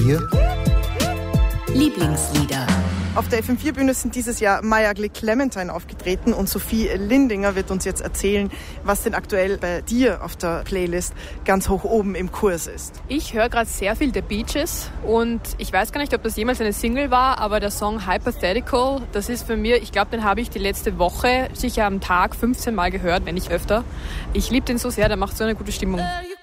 FM4 Lieblingslieder. Auf der FM4-Bühne sind dieses Jahr Maja Glick-Clementine aufgetreten und Sophie Lindinger wird uns jetzt erzählen, was denn aktuell bei dir auf der Playlist ganz hoch oben im Kurs ist. Ich höre gerade sehr viel The Beaches und ich weiß gar nicht, ob das jemals eine Single war, aber der Song Hypothetical, das ist für mich, ich glaube, den habe ich die letzte Woche sicher am Tag 15 Mal gehört, wenn nicht öfter. Ich liebe den so sehr, der macht so eine gute Stimmung.